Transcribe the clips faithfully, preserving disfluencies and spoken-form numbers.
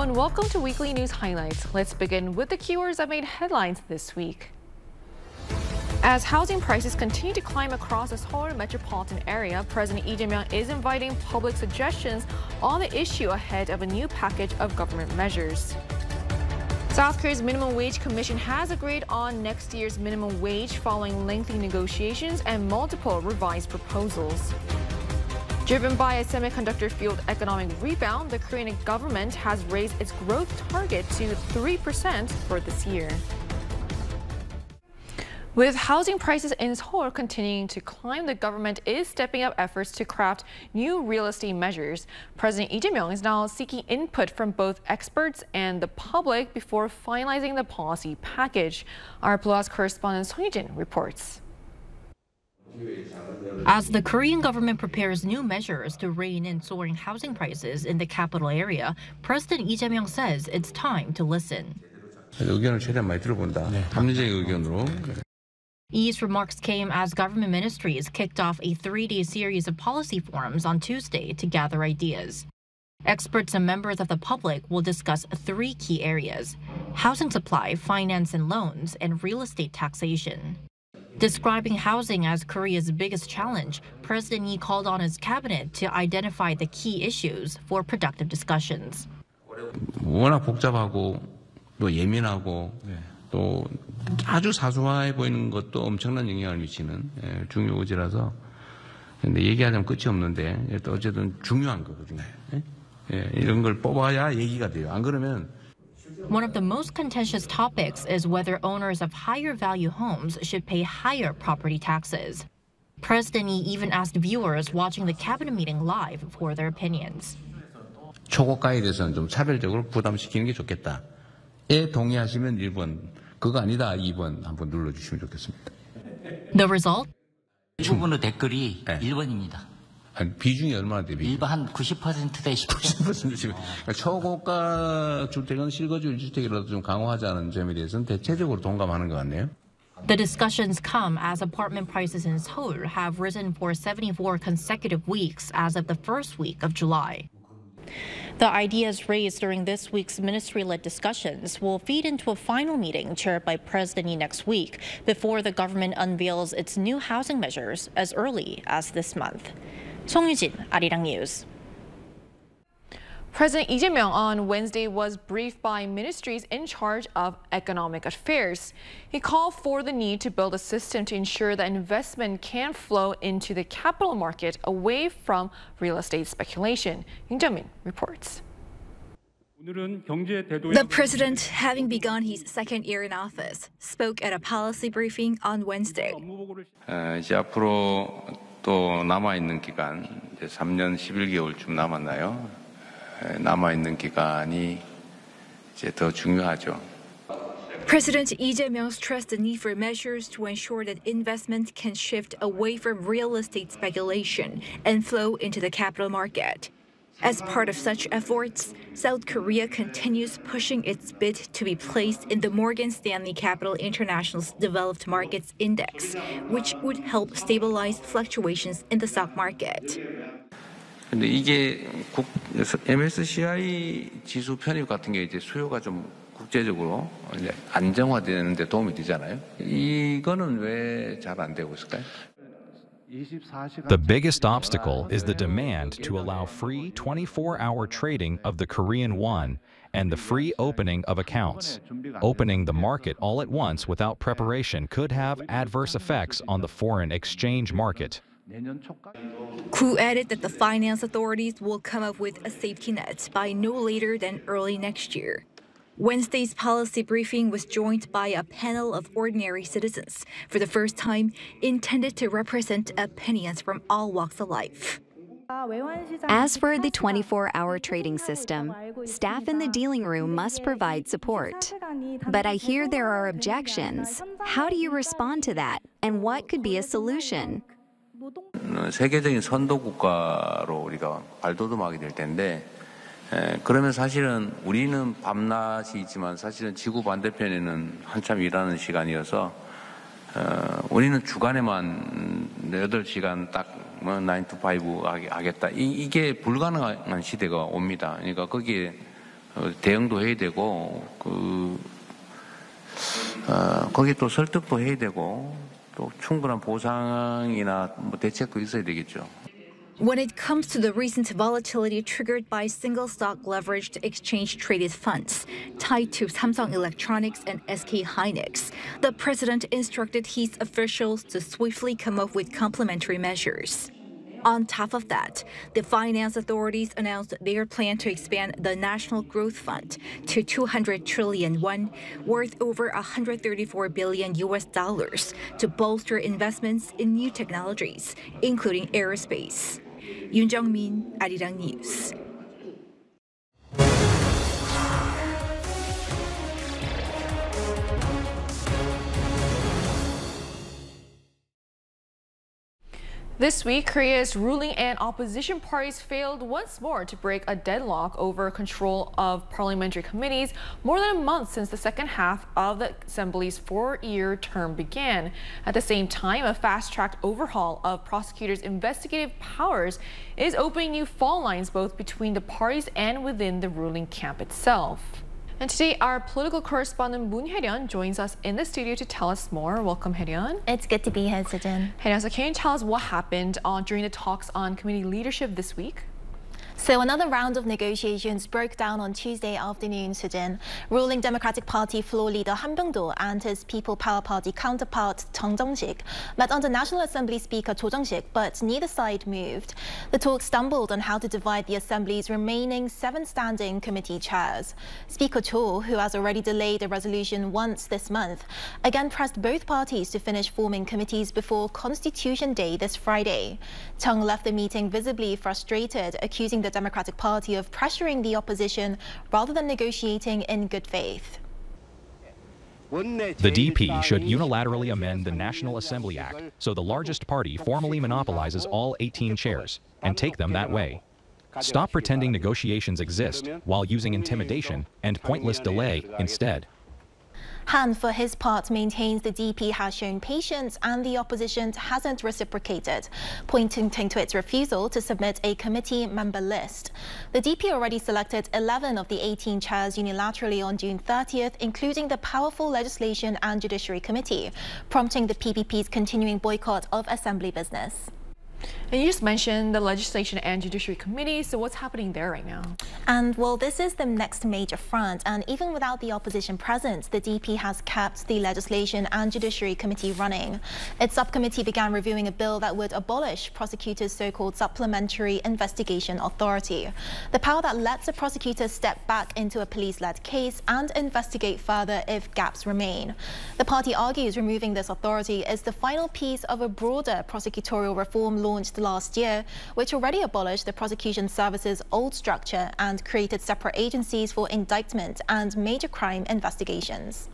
and welcome to Weekly News Highlights. Let's begin with the keywords that made headlines this week. As housing prices continue to climb across the Seoul metropolitan area, President Lee Jae-myung is inviting public suggestions on the issue ahead of a new package of government measures. South Korea's Minimum Wage Commission has agreed on next year's minimum wage following lengthy negotiations and multiple revised proposals. Driven by a semiconductor field economic rebound, the Korean government has raised its growth target to three percent for this year. With housing prices in Seoul continuing to climb, the government is stepping up efforts to craft new real estate measures. President Lee Jae-myung is now seeking input from both experts and the public before finalizing the policy package. Our Plus correspondent Song Hee-jin reports. As the Korean government prepares new measures to rein in soaring housing prices in the capital area, President Lee Jae-myung says it's time to listen. 의견을 최대한 많이 들어본다. 합리적인 의견으로. Lee's remarks came as government ministries kicked off a three-day series of policy forums on Tuesday to gather ideas. Experts and members of the public will discuss three key areas: housing supply, finance and loans, and real estate taxation. Describing housing as Korea's biggest challenge, President Lee called on his cabinet to identify the key issues for productive discussions. 워낙 복잡하고 또 예민하고 또 아주 사소해 보이는 것도 엄청난 영향을 미치는 중요 의제라서 근데 얘기하자면 끝이 없는데 또 어쨌든 중요한 거거든요. 이런 걸 뽑아야 얘기가 돼요. 안 그러면 One of the most contentious topics is whether owners of higher value homes should pay higher property taxes. President Lee even asked viewers watching the cabinet meeting live for their opinions. 초고가에 대해서는 좀 차별적으로 부담시키는 게 좋겠다. 에 동의하시면 일 번, 그거 아니다 이 번 한번 눌러주시면 좋겠습니다. The result? 이 부분의 댓글이 네. 일 번입니다. 아니, 비중이 얼마나 돼? 일반 한 구십 퍼센트 대 십 퍼센트. 그러니까 초고가 주택은 실거주 일 주택이라도 좀 강화하자는 점에 대해서는 대체적으로 동감하는 것 같네요. The discussions come as apartment prices in Seoul have risen for seventy-four consecutive weeks as of the first week of July. The ideas raised during this week's ministry-led discussions will feed into a final meeting chaired by President Lee next week before the government unveils its new housing measures as early as this month. Song Hee-jin, Arirang News. President Lee Jae-myung on Wednesday was briefed by ministries in charge of economic affairs. He called for the need to build a system to ensure that investment can flow into the capital market away from real estate speculation. Yoon Jung-min reports. The president, having begun his second year in office, spoke at a policy briefing on Wednesday. 어, 이제 앞으로 또 남아 있는 기간 이제 삼 년 십일 개월쯤 남았나요? 남아있는 기간이 이제 더 중요하죠. President Lee Jae-myung stressed the need for measures to ensure that investment can shift away from real estate speculation and flow into the capital market. As part of such efforts, South Korea continues pushing its bid to be placed in the Morgan Stanley Capital International's Developed Markets Index, which would help stabilize fluctuations in the stock market. 근데 이게 국, 엠에스시아이 지수 편입 같은 게 이제 수요가 좀 국제적으로 이제 안정화되는 데 도움이 되잖아요. 이거는 왜 잘 안 되고 있을까요? The biggest obstacle is the demand to allow free twenty-four hour trading of the Korean won and the free opening of accounts. Opening the market all at once without preparation could have adverse effects on the foreign exchange market. Koo added that the finance authorities will come up with a safety net by no later than early next year. Wednesday's policy briefing was joined by a panel of ordinary citizens, for the first time intended to represent opinions from all walks of life. As for the twenty-four hour trading system, staff in the dealing room must provide support. But I hear there are objections. How do you respond to that? And what could be a solution? 세계적인 선도 국가로 우리가 발돋움하게 될 텐데 에, 그러면 사실은 우리는 밤낮이 있지만 사실은 지구 반대편에는 한참 일하는 시간이어서 어, 우리는 주간에만 여덟 시간 딱뭐 나인 투 파이브 하겠다. 이, 이게 불가능한 시대가 옵니다. 그러니까 거기에 대응도 해야 되고 그 어, 거기 또 설득도 해야 되고 또 충분한 보상이나 뭐 대책도 있어야 되겠죠. When it comes to the recent volatility triggered by single stock leveraged exchange traded funds tied to Samsung Electronics and S K Hynix, the president instructed his officials to swiftly come up with complementary measures. On top of that, the finance authorities announced their plan to expand the National Growth Fund to two hundred trillion won, worth over one hundred thirty-four billion U S dollars, to bolster investments in new technologies, including aerospace. Yoon Jung-min, Arirang News. This week, Korea's ruling and opposition parties failed once more to break a deadlock over control of parliamentary committees more than a month since the second half of the Assembly's four-year term began. At the same time, a fast-tracked overhaul of prosecutors' investigative powers is opening new fault lines both between the parties and within the ruling camp itself. And today, our political correspondent Moon Hae-ryun joins us in the studio to tell us more. Welcome, Hae-ryun. It's good to be here, Sejin. Hae-ryun, so can you tell us what happened uh, during the talks on committee leadership this week? So another round of negotiations broke down on Tuesday afternoon, Sujin. Ruling Democratic Party floor leader Han Byung-do and his People Power Party counterpart Chung Jung-sik met under National Assembly Speaker Cho Jung-sik, but neither side moved. The talks stumbled on how to divide the Assembly's remaining seven standing committee chairs. Speaker Cho, who has already delayed a resolution once this month, again pressed both parties to finish forming committees before Constitution Day this Friday. Chung left the meeting visibly frustrated, accusing the Democratic Party of pressuring the opposition rather than negotiating in good faith. The D P should unilaterally amend the National Assembly Act so the largest party formally monopolizes all eighteen chairs and take them that way. Stop pretending negotiations exist while using intimidation and pointless delay instead. Han, for his part, maintains the D P has shown patience and the opposition hasn't reciprocated, pointing to its refusal to submit a committee member list. The D P already selected eleven of the eighteen chairs unilaterally on June thirtieth, including the powerful Legislation and Judiciary Committee, prompting the P P P's continuing boycott of Assembly business. And you just mentioned the Legislation and Judiciary Committee, so what's happening there right now? And well, this is the next major front, and even without the opposition present, the D P has kept the Legislation and Judiciary Committee running. Its subcommittee began reviewing a bill that would abolish prosecutors' so-called Supplementary Investigation Authority, the power that lets a prosecutor step back into a police-led case and investigate further if gaps remain. The party argues removing this authority is the final piece of a broader prosecutorial reform law launched last year, which already abolished the prosecution service's old structure and created separate agencies for indictment and major crime investigations.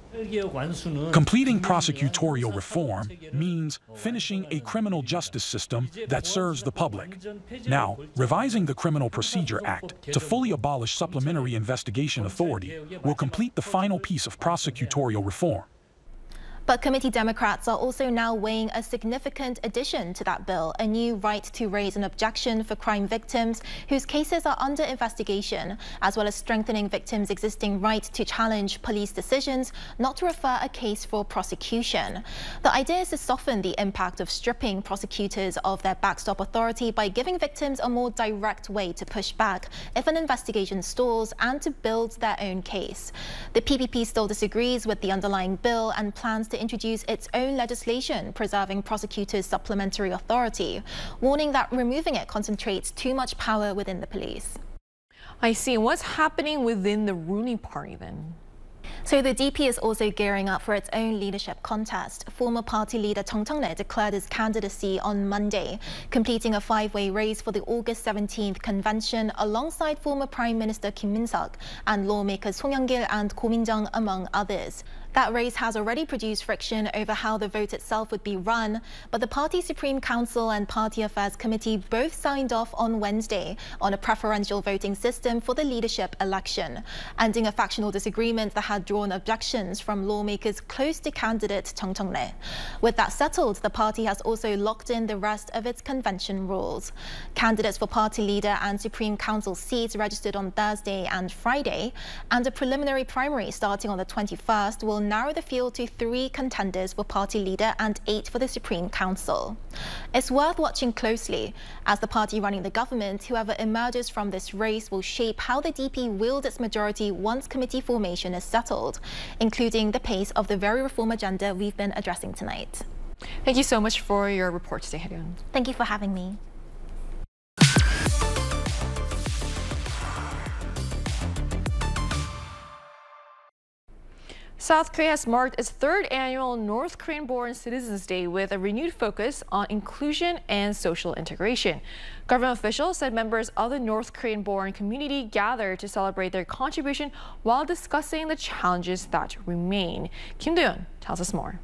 Completing prosecutorial reform means finishing a criminal justice system that serves the public. Now, revising the Criminal Procedure Act to fully abolish Supplementary Investigation Authority will complete the final piece of prosecutorial reform. But committee Democrats are also now weighing a significant addition to that bill, a new right to raise an objection for crime victims whose cases are under investigation, as well as strengthening victims' existing right to challenge police decisions not to refer a case for prosecution. The idea is to soften the impact of stripping prosecutors of their backstop authority by giving victims a more direct way to push back if an investigation stalls and to build their own case. The P P P still disagrees with the underlying bill and plans to to introduce its own legislation preserving prosecutors' supplementary authority, warning that removing it concentrates too much power within the police. I see. What's happening within the ruling party then? So the D P is also gearing up for its own leadership contest. Former party leader Chung Cheong-rae declared his candidacy on Monday, completing a five-way race for the August seventeenth convention alongside former Prime Minister Kim Min-seok and lawmakers Song Yong-gil and Ko Min-jung, among others. That race has already produced friction over how the vote itself would be run, but the party Supreme Council and Party Affairs Committee both signed off on Wednesday on a preferential voting system for the leadership election, ending a factional disagreement that had drawn objections from lawmakers close to candidate Chung Cheong-rae. With that settled, the party has also locked in the rest of its convention rules. Candidates for party leader and Supreme Council seats registered on Thursday and Friday, and a preliminary primary starting on the twenty-first will narrow the field to three contenders for party leader and eight for the Supreme Council. It's worth watching closely. As the party running the government, whoever emerges from this race will shape how the D P wields its majority once committee formation is settled, including the pace of the very reform agenda we've been addressing tonight. Thank you so much for your report today, Hae-ryun. Thank you for having me. South Korea has marked its third annual North Korean-born Citizens Day with a renewed focus on inclusion and social integration. Government officials said members of the North Korean-born community gathered to celebrate their contribution while discussing the challenges that remain. Kim Do-yeon tells us more.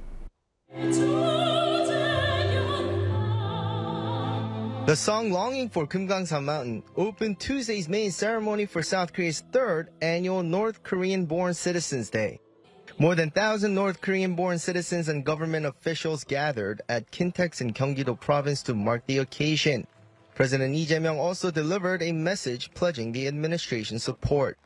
The song Longing for Kumgangsan Mountain opened Tuesday's main ceremony for South Korea's third annual North Korean-born Citizens Day. More than one thousand North Korean-born citizens and government officials gathered at Kintex in Gyeonggi-do province to mark the occasion. President Lee Jae-myung also delivered a message pledging the administration's support.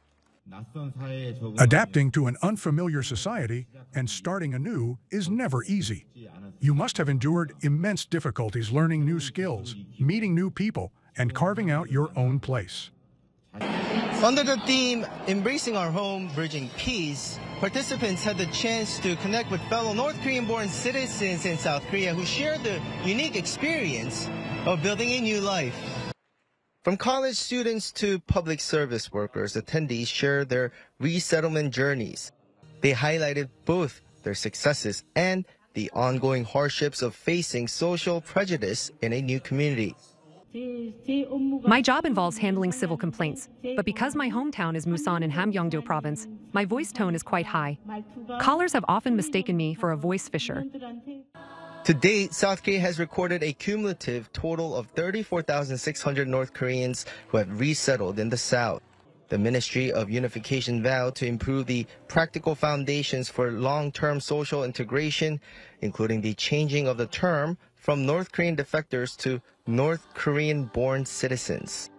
Adapting to an unfamiliar society and starting anew is never easy. You must have endured immense difficulties learning new skills, meeting new people, and carving out your own place. Under the theme, Embracing Our Home, Bridging Peace, participants had the chance to connect with fellow North Korean-born citizens in South Korea who shared the unique experience of building a new life. From college students to public service workers, attendees shared their resettlement journeys. They highlighted both their successes and the ongoing hardships of facing social prejudice in a new community. My job involves handling civil complaints, but because my hometown is Musan in Hamgyongdo province, my voice tone is quite high. Callers have often mistaken me for a voice fisher. To date, South Korea has recorded a cumulative total of thirty-four thousand six hundred North Koreans who have resettled in the South. The Ministry of Unification vowed to improve the practical foundations for long-term social integration, including the changing of the term from North Korean defectors to North Korean-born citizens.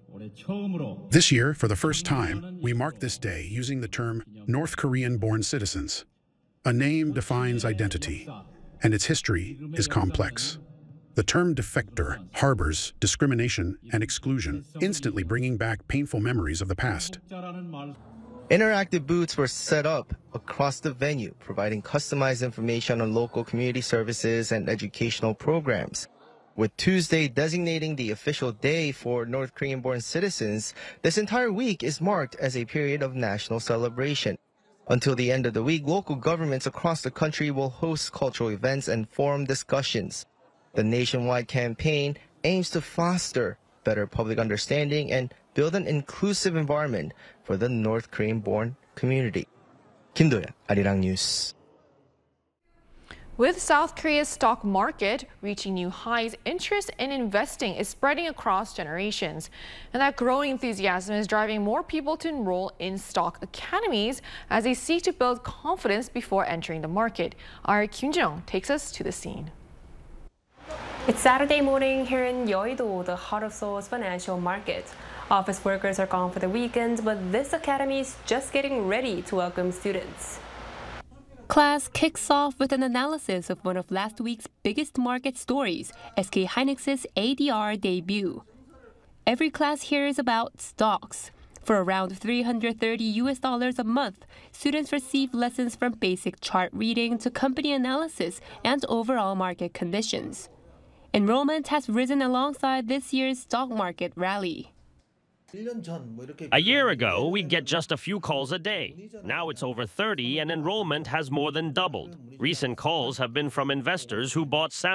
This year, for the first time, we mark this day using the term North Korean-born citizens. A name defines identity, and its history is complex. The term defector harbors discrimination and exclusion, instantly bringing back painful memories of the past. Interactive booths were set up across the venue, providing customized information on local community services and educational programs. With Tuesday designating the official day for North Korean-born citizens, this entire week is marked as a period of national celebration. Until the end of the week, local governments across the country will host cultural events and forum discussions. The nationwide campaign aims to foster better public understanding and build an inclusive environment for the North Korean-born community. Kim Do-yeon, Arirang News. With South Korea's stock market reaching new highs, interest in investing is spreading across generations. And that growing enthusiasm is driving more people to enroll in stock academies as they seek to build confidence before entering the market. Our Kyun Jung takes us to the scene. It's Saturday morning here in Yeouido, the heart of Seoul's financial market. Office workers are gone for the weekend, but this academy is just getting ready to welcome students. Class kicks off with an analysis of one of last week's biggest market stories, S K Hynix's A D R debut. Every class here is about stocks. For around three hundred thirty U S dollars a month, students receive lessons from basic chart reading to company analysis and overall market conditions. Enrollment has risen alongside this year's stock market rally. A year ago, we'd get just a few calls a day. Now it's over thirty, and enrollment has more than doubled. Recent calls have been from investors who bought Samsung